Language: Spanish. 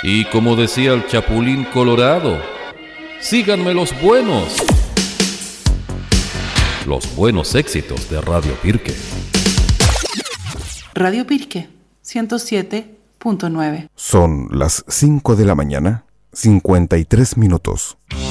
Y como decía el Chapulín Colorado, síganme los buenos éxitos de Radio Pirque. Radio Pirque, 107.9. Son las 5 de la mañana, 53 minutos.